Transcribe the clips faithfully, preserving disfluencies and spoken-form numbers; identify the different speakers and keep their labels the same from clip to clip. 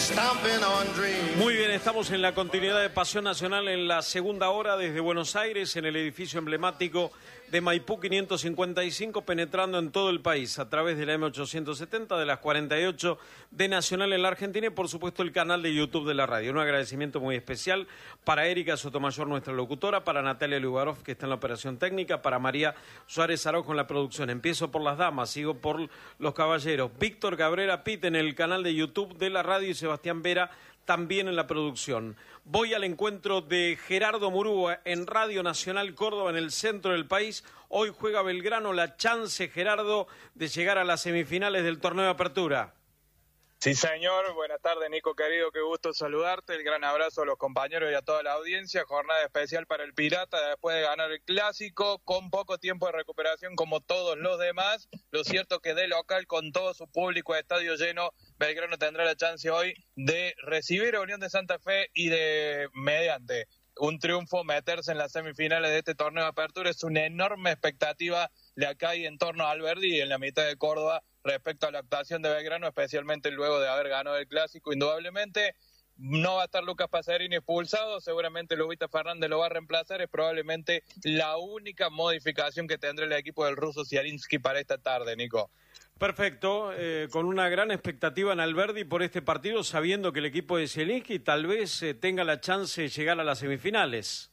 Speaker 1: Muy bien, estamos en la continuidad de Pasión Nacional en la segunda hora desde Buenos Aires, en el edificio emblemático de Maipú quinientos cincuenta y cinco, penetrando en todo el país a través de la eme ochocientos setenta, de las cuarenta y ocho de Nacional en la Argentina y por supuesto el canal de YouTube de la radio. Un agradecimiento muy especial para Erika Sotomayor, nuestra locutora, para Natalia Lugarov, que está en la operación técnica, para María Suárez Araujo en la producción. Empiezo por las damas, sigo por los caballeros. Víctor Cabrera Pite en el canal de YouTube de la radio y Sebastián Vera también en la producción. Voy al encuentro de Gerardo Murúa en Radio Nacional Córdoba, en el centro del país. Hoy juega Belgrano, la chance, Gerardo, de llegar a las semifinales del torneo de apertura.
Speaker 2: Sí, señor. Buenas tardes, Nico, querido. Qué gusto saludarte. El gran abrazo a los compañeros y a toda la audiencia. Jornada especial para el Pirata después de ganar el Clásico, con poco tiempo de recuperación como todos los demás. Lo cierto que de local, con todo su público, estadio lleno, Belgrano tendrá la chance hoy de recibir a Unión de Santa Fe y de, mediante un triunfo, meterse en las semifinales de este torneo de apertura. Es una enorme expectativa la que hay en torno a Alberdi y en la mitad de Córdoba respecto a la actuación de Belgrano, especialmente luego de haber ganado el Clásico. Indudablemente no va a estar Lucas Pacerini expulsado, seguramente Lubita Fernández lo va a reemplazar. Es probablemente la única modificación que tendrá el equipo del ruso Zielinski para esta tarde, Nico.
Speaker 1: Perfecto, eh, con una gran expectativa en Alberdi por este partido, sabiendo que el equipo de Zielinski tal vez eh, tenga la chance de llegar a las semifinales.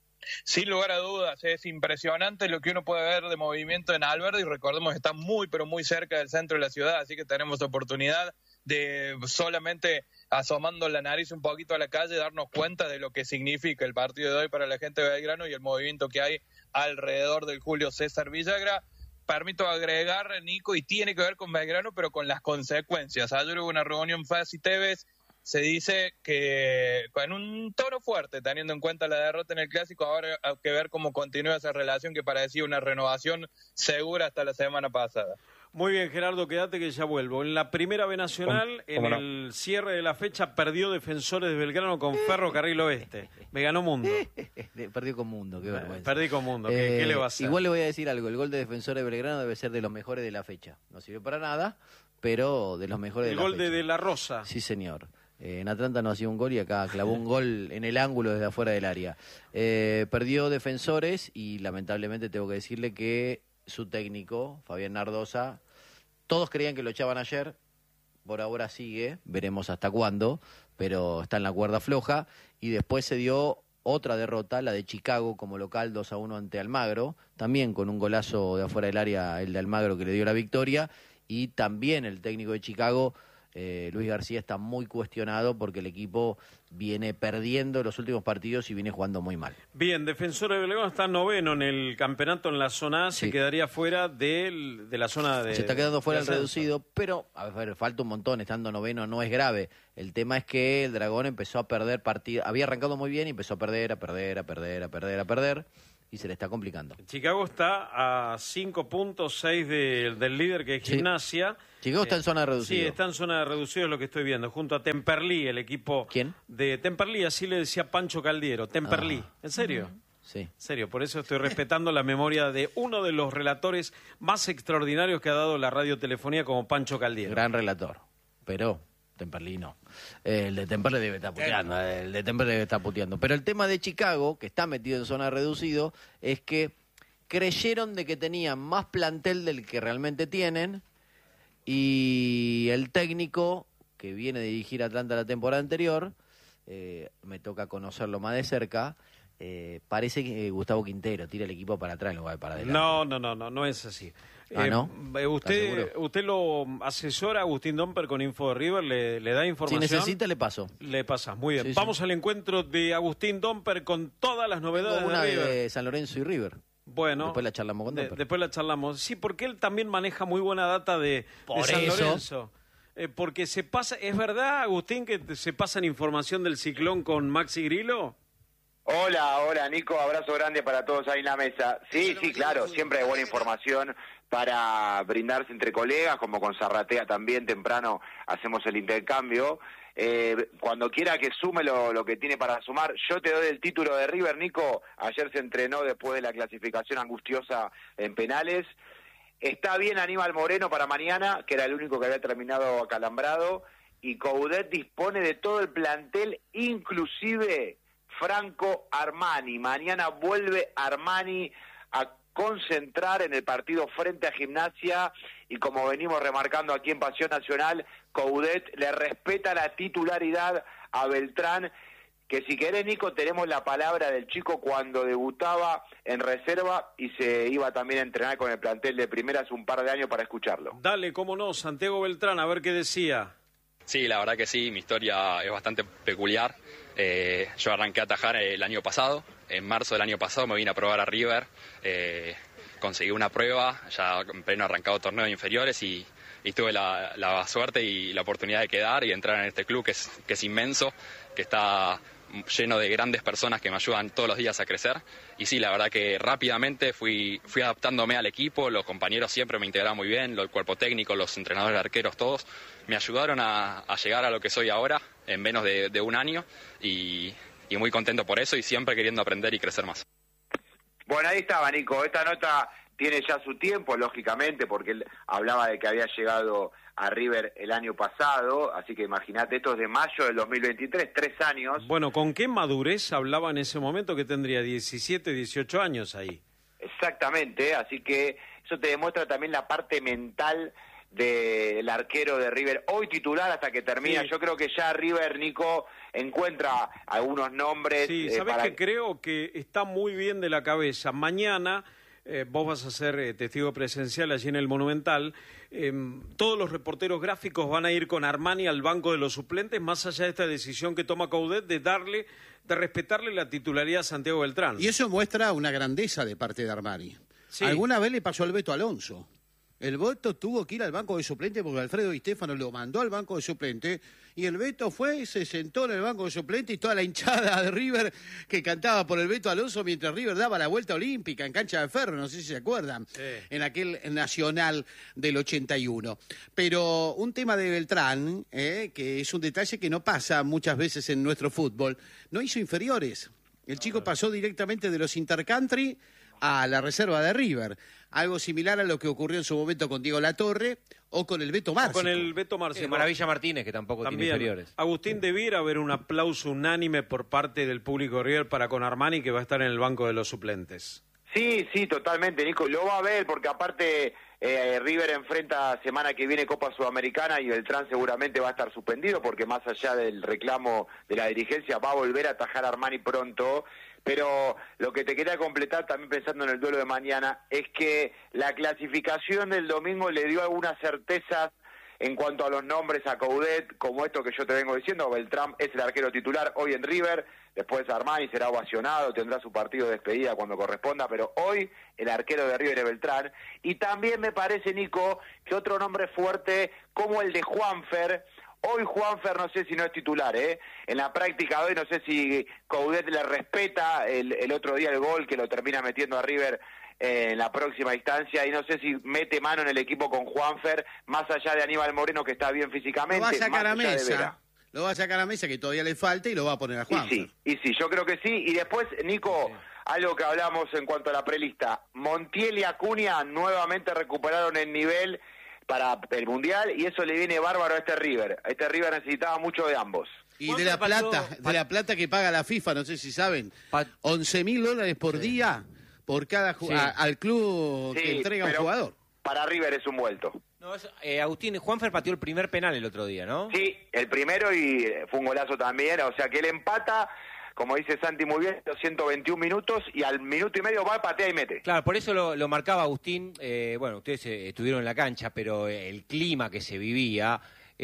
Speaker 2: Sin lugar a dudas, es impresionante lo que uno puede ver de movimiento en Alberdi. Recordemos que está muy, pero muy cerca del centro de la ciudad, así que tenemos oportunidad de, solamente asomando la nariz un poquito a la calle, darnos cuenta de lo que significa el partido de hoy para la gente de Belgrano y el movimiento que hay alrededor del Julio César Villagra. Permito agregar, Nico, y tiene que ver con Belgrano, pero con las consecuencias. Ayer hubo una reunión Fassi Tevez. Se dice que con un tono fuerte, teniendo en cuenta la derrota en el Clásico, ahora hay que ver cómo continúa esa relación que parecía una renovación segura hasta la semana pasada.
Speaker 1: Muy bien, Gerardo, quédate que ya vuelvo. En la Primera B Nacional, en
Speaker 2: no?
Speaker 1: el cierre de la fecha, perdió Defensores de Belgrano con Ferrocarril Oeste. Me ganó Mundo.
Speaker 3: Perdió con Mundo, qué vergüenza.
Speaker 1: Perdí con Mundo, ¿qué,
Speaker 3: eh,
Speaker 1: ¿qué le va a hacer?
Speaker 3: Igual le voy a decir algo, el gol de Defensores de Belgrano debe ser de los mejores de la fecha. No sirve para nada, pero de los mejores
Speaker 1: el
Speaker 3: de la
Speaker 1: fecha. El gol de De La Rosa.
Speaker 3: Sí, señor. Eh, en Atlanta no hacía un gol y acá clavó un gol en el ángulo desde afuera del área. Eh, perdió Defensores y lamentablemente tengo que decirle que su técnico, Fabián Nardosa, todos creían que lo echaban ayer, por ahora sigue, veremos hasta cuándo, pero está en la cuerda floja. Y después se dio otra derrota, la de Chicago como local, dos a uno ante Almagro, también con un golazo de afuera del área, el de Almagro, que le dio la victoria. Y también el técnico de Chicago, Eh, Luis García, está muy cuestionado porque el equipo viene perdiendo los últimos partidos y viene jugando muy mal.
Speaker 1: Bien, Defensor de Belgrano está noveno en el campeonato en la zona A, sí. Se quedaría fuera de, de la zona de...
Speaker 3: Se está quedando fuera el reducido, pero a ver, falta un montón, estando noveno no es grave. El tema es que el Dragón empezó a perder partidos, había arrancado muy bien y empezó a perder, a perder, a perder, a perder, a perder. Y se le está complicando.
Speaker 1: Chicago está a cinco puntos seis de, del líder, que es
Speaker 3: sí.
Speaker 1: Gimnasia.
Speaker 3: Chicago está en zona de reducido.
Speaker 1: Sí, está en zona de reducido, es lo que estoy viendo, junto a Temperley, el equipo...
Speaker 3: ¿Quién?
Speaker 1: De Temperley, así le decía Pancho Caldiero, Temperley. Ah. ¿En serio?
Speaker 3: Sí.
Speaker 1: En serio, por eso estoy respetando la memoria de uno de los relatores más extraordinarios que ha dado la radiotelefonía, como Pancho Caldiero.
Speaker 3: Gran relator, pero... Temperley no. Eh, el de Temperley debe estar puteando, eh, el de Temperley debe estar puteando. Pero el tema de Chicago, que está metido en zona reducido, es que creyeron de que tenían más plantel del que realmente tienen y el técnico que viene de dirigir a Atlanta la temporada anterior, eh, me toca conocerlo más de cerca, eh, parece que eh, Gustavo Quintero tira el equipo para atrás en lugar de para adelante.
Speaker 1: No, no, no, no, no es así.
Speaker 3: Ah, ¿no?
Speaker 1: Eh, usted, usted lo asesora a Agustín Domper con Info de River, le, le da información.
Speaker 3: Si necesita, le paso.
Speaker 1: Le pasas, muy bien.
Speaker 3: Sí,
Speaker 1: Vamos
Speaker 3: sí.
Speaker 1: al encuentro de Agustín Domper con todas las novedades
Speaker 3: Tengo una
Speaker 1: de River.
Speaker 3: de San Lorenzo y River.
Speaker 1: Bueno,
Speaker 3: después la charlamos con Domper.
Speaker 1: De, después la charlamos. Sí, porque él también maneja muy buena data de,
Speaker 3: Por
Speaker 1: de San
Speaker 3: eso.
Speaker 1: Lorenzo. Eh, porque se pasa, ¿es verdad, Agustín, que se pasan información del ciclón con Maxi Grillo?
Speaker 4: Hola, hola Nico, abrazo grande para todos ahí en la mesa. Sí, sí, claro, siempre hay buena información para brindarse entre colegas, como con Zarratea también temprano hacemos el intercambio. Eh, cuando quiera que sume lo, lo que tiene para sumar, yo te doy el título de River, Nico. Ayer se entrenó después de la clasificación angustiosa en penales. Está bien Aníbal Moreno para mañana, que era el único que había terminado acalambrado. y Coudet dispone de todo el plantel, inclusive Franco Armani. Mañana vuelve Armani a concentrar en el partido frente a Gimnasia y como venimos remarcando aquí en Pasión Nacional, Coudet le respeta la titularidad a Beltrán, que si querés, Nico, tenemos la palabra del chico cuando debutaba en reserva y se iba también a entrenar con el plantel de primera hace un par de años para escucharlo.
Speaker 1: Dale, cómo no, Santiago Beltrán, a ver qué decía.
Speaker 5: Sí, la verdad que sí, mi historia es bastante peculiar. Eh, yo arranqué a atajar el año pasado, en marzo del año pasado me vine a probar a River, eh, conseguí una prueba, ya en pleno arrancado torneo de inferiores y, y tuve la, la suerte y la oportunidad de quedar y entrar en este club que es, que es inmenso, que está lleno de grandes personas que me ayudan todos los días a crecer. Y sí, la verdad que rápidamente fui, fui adaptándome al equipo, los compañeros siempre me integraron muy bien, el cuerpo técnico, los entrenadores de arqueros, todos me ayudaron a, a llegar a lo que soy ahora en menos de, de un año y, y muy contento por eso y siempre queriendo aprender y crecer más.
Speaker 4: Bueno, ahí estaba, Nico. Esta nota tiene ya su tiempo, lógicamente, porque él hablaba de que había llegado a River el año pasado, así que imagínate, esto es de mayo del dos mil veintitrés, tres años.
Speaker 1: Bueno, ¿con qué madurez hablaba en ese momento que tendría diecisiete, dieciocho años ahí?
Speaker 4: Exactamente, así que eso te demuestra también la parte mental del arquero de River, hoy titular hasta que termina. Sí. Yo creo que ya River, Nico, encuentra algunos nombres.
Speaker 1: Sí,
Speaker 4: eh,
Speaker 1: ¿sabés
Speaker 4: para...
Speaker 1: que creo que está muy bien de la cabeza? Mañana... Eh, vos vas a ser eh, testigo presencial allí en el Monumental. Eh, todos los reporteros gráficos van a ir con Armani al banco de los suplentes, más allá de esta decisión que toma Coudet de darle, de respetarle la titularidad a Santiago Beltrán.
Speaker 6: Y eso muestra una grandeza de parte de Armani. Sí. Alguna vez le pasó al Beto Alonso. El Beto tuvo que ir al banco de suplente porque Alfredo Di Stéfano lo mandó al banco de suplente y el Beto fue, se sentó en el banco de suplente y toda la hinchada de River que cantaba por el Beto Alonso mientras River daba la vuelta olímpica en cancha de Ferro, no sé si se acuerdan, sí. En aquel Nacional del ochenta y uno. Pero un tema de Beltrán, eh, que es un detalle que no pasa muchas veces en nuestro fútbol, no hizo inferiores. El chico pasó directamente de los intercountry a la reserva de River. Algo similar a lo que ocurrió en su momento con Diego Latorre o con el Beto Márcico.
Speaker 1: Con el Beto Márcico.
Speaker 3: Sí, Maravilla Martínez, que tampoco
Speaker 1: También,
Speaker 3: tiene inferiores.
Speaker 1: Agustín, debiera haber un aplauso unánime por parte del público de River para con Armani, que va a estar en el banco de los suplentes.
Speaker 4: Sí, sí, totalmente, Nico. Lo va a ver porque aparte eh, River enfrenta semana que viene Copa Sudamericana y Beltrán seguramente va a estar suspendido porque más allá del reclamo de la dirigencia va a volver a atajar a Armani pronto. Pero lo que te quería completar también pensando en el duelo de mañana es que la clasificación del domingo le dio algunas certezas en cuanto a los nombres a Coudet, como esto que yo te vengo diciendo. Beltrán es el arquero titular hoy en River, después Armani será ovacionado, tendrá su partido de despedida cuando corresponda, pero hoy el arquero de River es Beltrán. Y también me parece, Nico, que otro nombre fuerte como el de Juanfer. Hoy Juanfer no sé si no es titular, ¿eh? En la práctica de hoy no sé si Coudet le respeta el, el otro día el gol que lo termina metiendo a River eh, en la próxima instancia y no sé si mete mano en el equipo con Juanfer, más allá de Aníbal Moreno que está bien físicamente.
Speaker 6: Lo va a sacar a
Speaker 4: más allá de
Speaker 6: mesa,
Speaker 4: Vera.
Speaker 6: lo va a sacar a mesa que todavía le falta y lo va a poner a Juanfer.
Speaker 4: Y sí, y sí, yo creo que sí. Y después, Nico, sí. Algo que hablamos en cuanto a la prelista, Montiel y Acuña nuevamente recuperaron el nivel para el Mundial y eso le viene bárbaro a este River. A este River necesitaba mucho de ambos.
Speaker 6: Y de la plata, de la plata que paga la FIFA, no sé si saben, once mil dólares por sí. día por cada sí. a, al club sí, que entrega un jugador.
Speaker 4: Para River es un vuelto.
Speaker 3: No, es, eh, Agustín, Juanfer pateó el primer penal el otro día, ¿no?
Speaker 4: Sí, el primero y fue un golazo también, o sea que él empata. Como dice Santi muy bien, ciento veintiún minutos y al minuto y medio va, patea y mete.
Speaker 3: Claro, por eso lo, lo marcaba Agustín. Eh, bueno, ustedes eh, estuvieron en la cancha, pero el clima que se vivía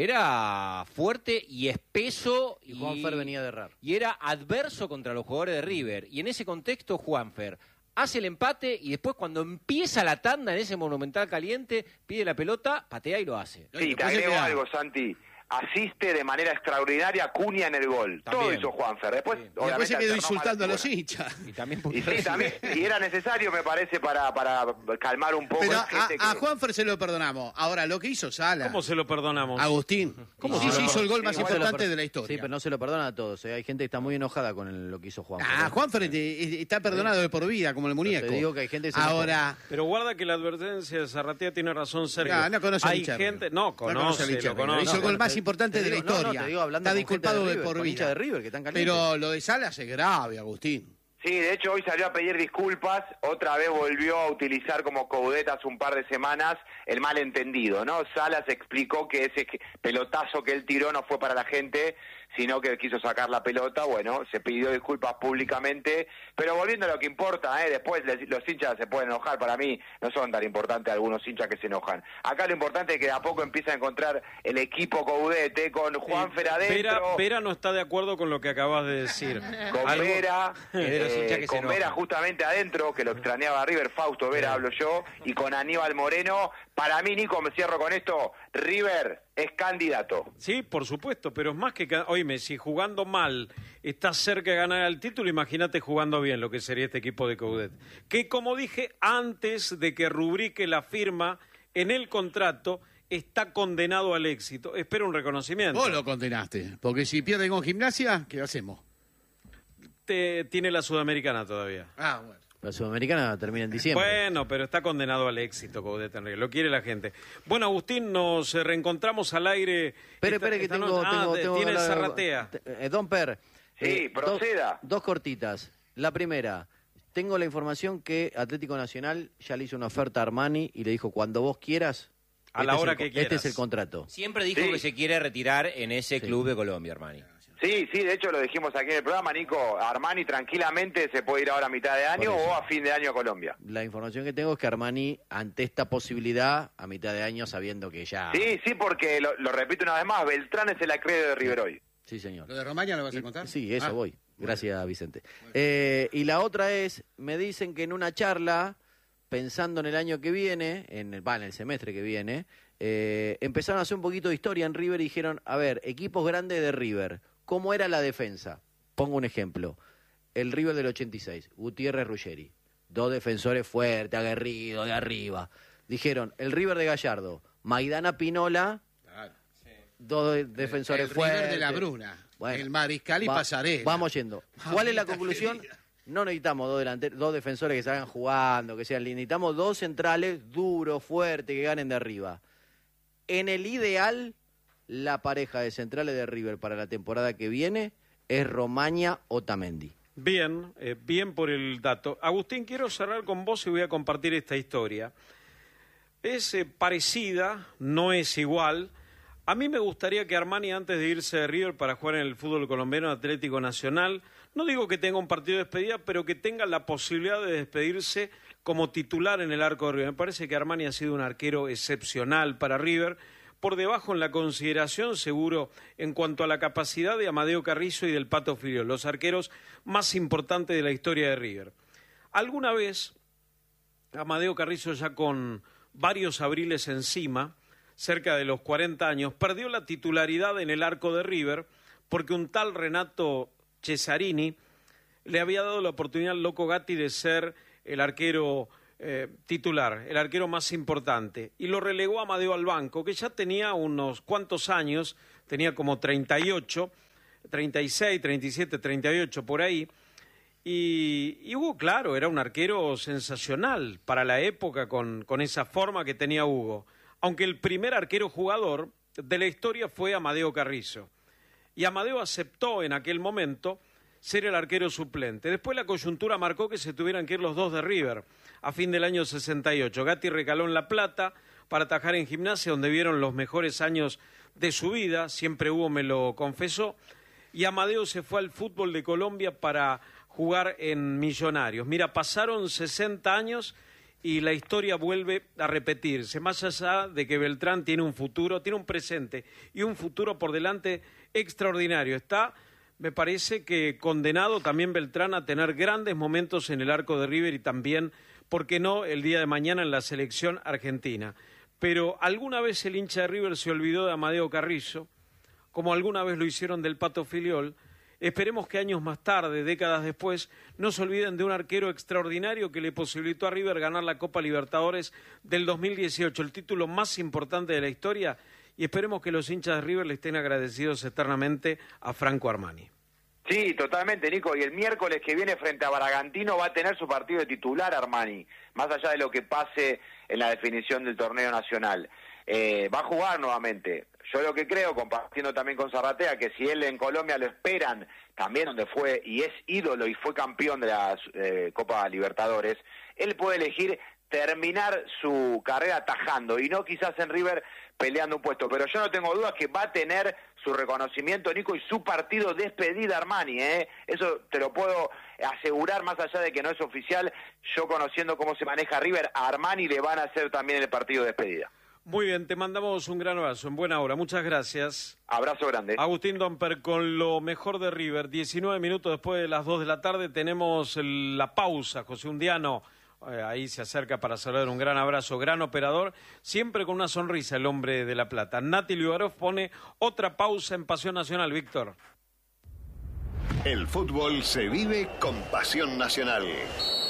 Speaker 3: era fuerte y espeso.
Speaker 7: Y, y Juanfer venía de errar.
Speaker 3: Y era adverso contra los jugadores de River. Y en ese contexto, Juanfer hace el empate y después cuando empieza la tanda en ese Monumental caliente, pide la pelota, patea y lo hace.
Speaker 4: Sí, te agrego algo, Santi. Asiste de manera extraordinaria Acuña en el gol. También. Todo hizo Juanfer. Después,
Speaker 6: sí. Y después se quedó insultando a los hinchas.
Speaker 3: Y, también
Speaker 4: y, sí, también, y era necesario, me parece, para, para calmar un poco.
Speaker 6: Pero
Speaker 4: a,
Speaker 6: que... a Juanfer se lo perdonamos. Ahora, lo que hizo Sala.
Speaker 1: ¿Cómo se lo perdonamos?
Speaker 6: Agustín. ¿Cómo sí, se hizo el gol más
Speaker 7: sí,
Speaker 6: importante
Speaker 7: per...
Speaker 6: de la historia?
Speaker 7: Sí, pero no se lo perdona a todos. ¿eh? Hay gente que está muy enojada con el, lo que hizo Juanfer.
Speaker 6: Ah, Juanfer está perdonado de por vida, como el muñeco.
Speaker 7: Pero te digo que hay gente que se
Speaker 6: Ahora.
Speaker 7: Enojó.
Speaker 1: Pero guarda que la advertencia de Zarratea tiene razón, Sergio.
Speaker 6: No, no conoce
Speaker 1: hay
Speaker 6: a
Speaker 1: gente, no conoce,
Speaker 6: no conoce,
Speaker 1: lo conoce.
Speaker 6: Hizo el gol más más importante de la
Speaker 3: digo, no,
Speaker 6: historia.
Speaker 3: no, te digo, hablando
Speaker 6: Está
Speaker 3: con
Speaker 6: disculpado
Speaker 3: gente
Speaker 6: de,
Speaker 3: de River,
Speaker 6: por
Speaker 3: con
Speaker 6: vida.
Speaker 3: hinchas de River, que están calientes.
Speaker 6: Pero lo de Salas es grave, Agustín.
Speaker 4: Sí, de hecho hoy salió a pedir disculpas, otra vez volvió a utilizar como Coudet hace un par de semanas el malentendido, ¿no? Salas explicó que ese pelotazo que él tiró no fue para la gente, sino que quiso sacar la pelota, bueno, se pidió disculpas públicamente, pero volviendo a lo que importa, ¿eh? Después los hinchas se pueden enojar, para mí no son tan importantes algunos hinchas que se enojan. Acá lo importante es que de a poco empieza a encontrar el equipo Coudet, ¿eh? Con Juanfer adentro.
Speaker 1: Vera, Vera no está de acuerdo con lo que acabas de decir.
Speaker 4: Con
Speaker 1: Algo-
Speaker 4: Vera,
Speaker 8: de los hinchas
Speaker 4: eh,
Speaker 8: que se
Speaker 4: con Vera
Speaker 8: enojan.
Speaker 4: justamente adentro, que lo extrañaba a River, Fausto Vera hablo yo, y con Aníbal Moreno. Para mí, Nico, me cierro con esto, River es candidato.
Speaker 1: Sí, por supuesto, pero es más que... ca- Oíme, si jugando mal estás cerca de ganar el título, imagínate jugando bien lo que sería este equipo de Coudet. Que, como dije, antes de que rubrique la firma en el contrato, está condenado al éxito. Espero un reconocimiento.
Speaker 6: Vos lo condenaste, porque si pierden con Gimnasia, ¿qué hacemos?
Speaker 1: Te- tiene la Sudamericana todavía.
Speaker 6: Ah, bueno.
Speaker 3: La Sudamericana termina en diciembre.
Speaker 1: Bueno, pero está condenado al éxito, Coudet Enrique. Lo quiere la gente. Bueno, Agustín, nos eh, reencontramos al aire.
Speaker 3: Espere,
Speaker 1: esta-
Speaker 3: espere, que
Speaker 1: esta
Speaker 3: tengo,
Speaker 1: noche. Ah,
Speaker 3: tengo,
Speaker 1: de-
Speaker 3: tengo
Speaker 1: tiene
Speaker 3: la-
Speaker 1: Zarratea.
Speaker 3: Eh, Don Per.
Speaker 4: Sí,
Speaker 3: eh,
Speaker 4: proceda.
Speaker 3: Dos, dos cortitas. La primera, tengo la información que Atlético Nacional ya le hizo una oferta a Armani y le dijo, cuando vos quieras,
Speaker 1: A la
Speaker 3: este es
Speaker 1: hora
Speaker 3: el
Speaker 1: que
Speaker 3: co-
Speaker 1: quieras.
Speaker 3: Este es el contrato.
Speaker 8: Siempre dijo
Speaker 4: Sí.
Speaker 8: que se quiere retirar en ese
Speaker 3: Sí.
Speaker 8: club de Colombia, Armani.
Speaker 4: Sí, sí, de hecho lo dijimos aquí en el programa, Nico, Armani tranquilamente se puede ir ahora a mitad de año
Speaker 3: Por eso.
Speaker 4: o a fin de año a Colombia.
Speaker 3: La información que tengo es que Armani, ante esta posibilidad, a mitad de año, sabiendo que ya...
Speaker 4: Sí, sí, porque lo, lo repito una vez más, Beltrán es el acreedor de River hoy.
Speaker 3: Sí, señor.
Speaker 6: ¿Lo de Romaña lo vas a contar?
Speaker 3: Sí, eso
Speaker 6: Ah.
Speaker 3: voy. Gracias, Vicente. Eh, y la otra es, me dicen que en una charla, pensando en el año que viene, en el, va, en el semestre que viene, eh, empezaron a hacer un poquito de historia en River y dijeron, a ver, equipos grandes de River, ¿cómo era la defensa? Pongo un ejemplo. El River del ochenta y seis, Gutiérrez Ruggeri, dos defensores fuertes, aguerridos, de arriba. Dijeron, el River de Gallardo, Maidana Pinola,
Speaker 6: Claro.
Speaker 3: dos de- defensores
Speaker 6: el
Speaker 3: fuertes.
Speaker 6: River de la Bruna.
Speaker 3: Bueno,
Speaker 6: el Mariscal y
Speaker 3: va-
Speaker 6: Pasarela.
Speaker 3: Vamos yendo. ¿Cuál es la
Speaker 6: Mamita
Speaker 3: conclusión?
Speaker 6: querida.
Speaker 3: No necesitamos dos delanteros, dos defensores que salgan jugando, que sean lindos. Necesitamos dos centrales duros, fuertes, que ganen de arriba. En el ideal, la pareja de centrales de River para la temporada que viene es Romaña Otamendi.
Speaker 1: Bien, eh, bien por el dato. Agustín, quiero cerrar con vos y voy a compartir esta historia. Es eh, parecida, no es igual. A mí me gustaría que Armani, antes de irse de River para jugar en el fútbol colombiano Atlético Nacional, no digo que tenga un partido de despedida, pero que tenga la posibilidad de despedirse como titular en el arco de River. Me parece que Armani ha sido un arquero excepcional para River, por debajo en la consideración, seguro, en cuanto a la capacidad de Amadeo Carrizo y del Pato Filiol, los arqueros más importantes de la historia de River. Alguna vez, Amadeo Carrizo, ya con varios abriles encima, cerca de los cuarenta años, perdió la titularidad en el arco de River porque un tal Renato Cesarini le había dado la oportunidad al Loco Gatti de ser el arquero eh, titular, el arquero más importante, y lo relegó a Amadeo al banco, que ya tenía unos cuantos años, tenía como treinta y ocho, treinta y seis, treinta y siete, treinta y ocho por ahí, y, y Hugo, claro, era un arquero sensacional para la época con, con esa forma que tenía Hugo, aunque el primer arquero jugador de la historia fue Amadeo Carrizo. Y Amadeo aceptó en aquel momento ser el arquero suplente. Después la coyuntura marcó que se tuvieran que ir los dos de River a fin del año sesenta y ocho. Gatti recaló en La Plata para atajar en Gimnasia, donde vieron los mejores años de su vida, siempre Hugo me lo confesó, y Amadeo se fue al fútbol de Colombia para jugar en Millonarios. Mira, pasaron sesenta años y la historia vuelve a repetirse, más allá de que Beltrán tiene un futuro, tiene un presente y un futuro por delante extraordinario. Está, me parece que condenado también Beltrán a tener grandes momentos en el arco de River y también, ¿por qué no?, el día de mañana en la selección argentina. Pero alguna vez el hincha de River se olvidó de Amadeo Carrizo, como alguna vez lo hicieron del Pato Filiol. Esperemos que años más tarde, décadas después, no se olviden de un arquero extraordinario que le posibilitó a River ganar la Copa Libertadores del dos mil dieciocho, el título más importante de la historia, y esperemos que los hinchas de River le estén agradecidos eternamente a Franco Armani.
Speaker 4: Sí, totalmente, Nico. Y el miércoles que viene frente a Bragantino va a tener su partido de titular Armani, más allá de lo que pase en la definición del torneo nacional. Eh, va a jugar nuevamente. Yo lo que creo, compartiendo también con Zarratea, que si él en Colombia lo esperan, también donde fue y es ídolo y fue campeón de la eh, Copa Libertadores, él puede elegir terminar su carrera atajando y no quizás en River peleando un puesto, pero yo no tengo dudas que va a tener su reconocimiento, Nico, y su partido despedida Armani, ¿eh? Eso te lo puedo asegurar, más allá de que no es oficial. Yo, conociendo cómo se maneja River, a Armani le van a hacer también el partido de despedida.
Speaker 1: Muy bien, te mandamos un gran abrazo, en buena hora, muchas gracias.
Speaker 4: Abrazo grande.
Speaker 1: Agustín Domper con lo mejor de River, diecinueve minutos después de las dos de la tarde, tenemos el, la pausa, José Undiano, eh, ahí se acerca para saludar, un gran abrazo, gran operador, siempre con una sonrisa el hombre de La Plata. Nati Liubarov pone otra pausa en Pasión Nacional, Víctor.
Speaker 9: El fútbol se vive con Pasión Nacional.